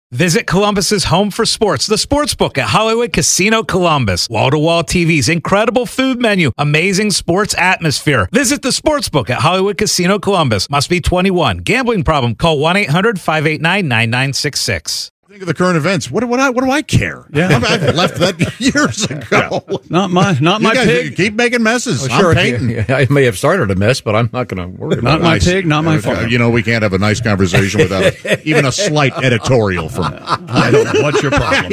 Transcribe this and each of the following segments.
Visit Columbus's home for sports, the Sportsbook at Hollywood Casino Columbus. Wall-to-wall TVs, incredible food menu, amazing sports atmosphere. Visit the Sportsbook at Hollywood Casino Columbus. Must be 21. Gambling problem? Call 1-800-589-9966. Think of the current events. What do I care? Yeah. I've left that years ago. Yeah. Not my guys pig. Keep making messes. Oh, sure, I'm painting. I may have started a mess, but I'm not going to worry about Not my pig, not my farm. You know, we can't have a nice conversation without even a slight editorial from I don't know. What's your problem?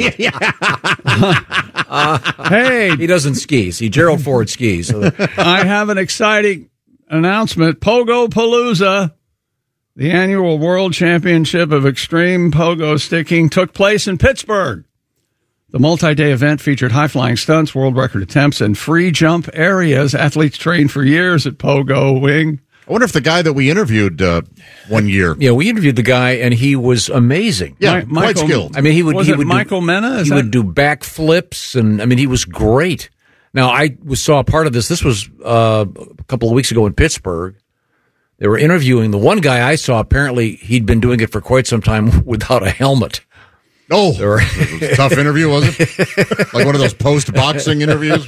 Hey, He doesn't ski. See, Gerald Ford skis. So I have an exciting announcement. Pogo Palooza, the annual World Championship of Extreme Pogo Sticking, took place in Pittsburgh. The multi-day event featured high-flying stunts, world record attempts, and free jump areas. Athletes trained for years at Pogo Wing. I wonder if the guy that we interviewed one year. yeah, we interviewed the guy, and he was amazing. Yeah, Michael- quite skilled. I mean, he would Michael Mena? He would do backflips, and I mean, he was great. Now, I saw a part of this. This was a couple of weeks ago in Pittsburgh. They were interviewing the one guy I saw. Apparently, he'd been doing it for quite some time without a helmet. Oh, it was a tough interview, was it? Like one of those post-boxing interviews?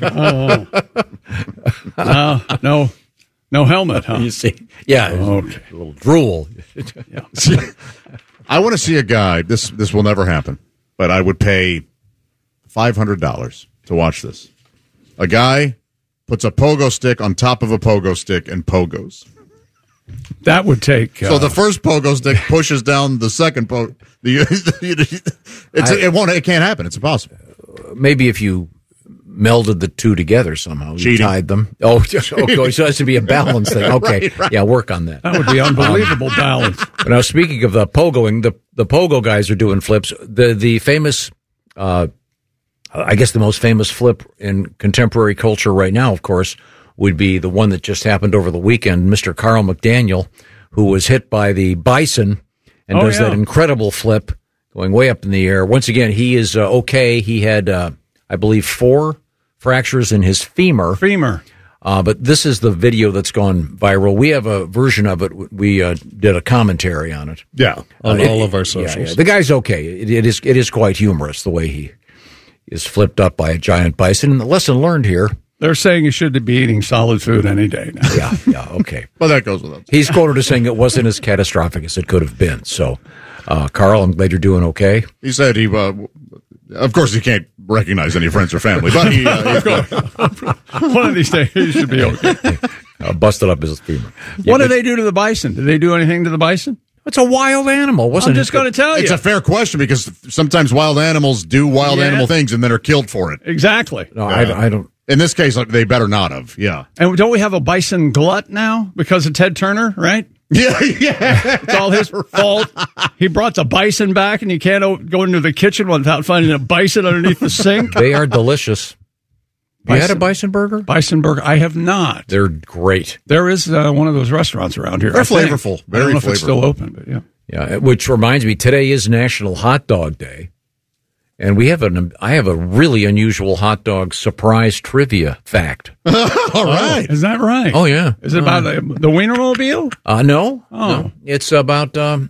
No helmet, huh? You see, yeah, Okay. a little drool. I want to see a guy. This will never happen, but I would pay $500 to watch this. A guy puts a pogo stick on top of a pogo stick and pogos. That would take... So the first pogo stick pushes down the second pogo. It can't happen. It's impossible. Maybe if you melded the two together somehow, you Cheating. tied them. Oh, okay, so that should be a balance thing. Okay, Right. Yeah, work on that. That would be unbelievable balance. But now, speaking of the pogoing, the pogo guys are doing flips. The famous, I guess the most famous flip in contemporary culture right now, of course, would be the one that just happened over the weekend. Mr. Carl McDaniel, who was hit by the bison and does that incredible flip going way up in the air. Once again, he is okay. He had, I believe, 4 fractures in his femur. But this is the video that's gone viral. We have a version of it. We did a commentary on it. Yeah, on all of our socials. Yeah. The guy's okay. It is quite humorous the way he is flipped up by a giant bison. And the lesson learned here. They're saying you should be eating solid food any day now. Yeah, okay. Well, that goes without saying. He's quoted as saying it wasn't as catastrophic as it could have been. So, Carl, I'm glad you're doing okay. He said he, of course, he can't recognize any friends or family, but he, One of these days, he should be okay. Busted up his femur. What did they do to the bison? Did they do anything to the bison? It's a wild animal, wasn't I'm it? just going to tell you. it's a fair question because sometimes wild animals do wild animal things and then are killed for it. Exactly. No, I don't. In this case, they better not have. Yeah. And don't we have a bison glut now because of Ted Turner, right? Yeah. It's all his fault. He brought the bison back, and you can't go into the kitchen without finding a bison underneath the sink. They are delicious. You had a bison burger? Bison burger? I have not. They're great. There is one of those restaurants around here. They're I think. flavorful. I don't Very know if it's still flavorful. open, but yeah. Yeah, which reminds me, today is National Hot Dog Day. And I have a really unusual hot dog surprise trivia fact. All right. Is that right? Oh, yeah. Is it about the Wienermobile? No. Oh. No. It's about, I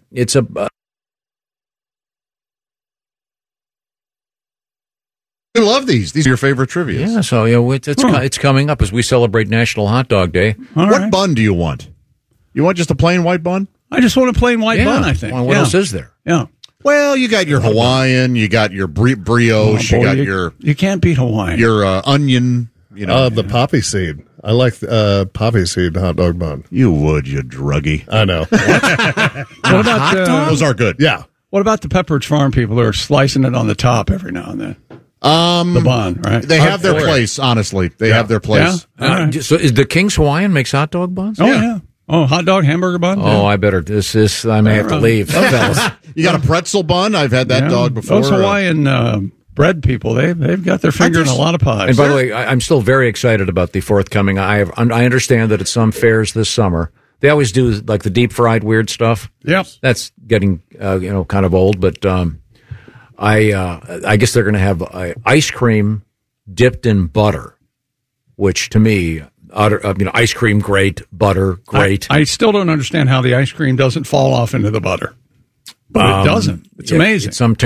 love these. These are your favorite trivia. yeah, so, it's coming up as we celebrate National Hot Dog Day. All What right. bun do you want? You want just a plain white bun? I just want a plain white Yeah. bun, I think. Well, what else is there? Yeah. Well, you got your Hawaiian, you got your brioche, Oh, boy, you got you can't beat Hawaiian. your onion. You know, The poppy seed. I like poppy seed hot dog bun. you would, you druggie. I know. What about Those are good. Yeah. What about the Pepperidge Farm people who are slicing it on the top every now and then? The bun, right? They have their place. Honestly, they have their place. Yeah? All right. So is the King's Hawaiian makes hot dog buns? Oh, yeah. Oh, hot dog, hamburger bun? Oh, I better. I may have to leave. Fellas. You got a pretzel bun? I've had that dog before. Those Hawaiian bread people, they've got their finger in a lot of pies. And by the way, I'm still very excited about the forthcoming. I understand that at some fairs this summer, they always do like the deep fried weird stuff. Yep. That's getting kind of old, but I guess they're going to have ice cream dipped in butter, which to me, ice cream great, butter great. I still don't understand how the ice cream doesn't fall off into the butter. But it doesn't. It's amazing. It's some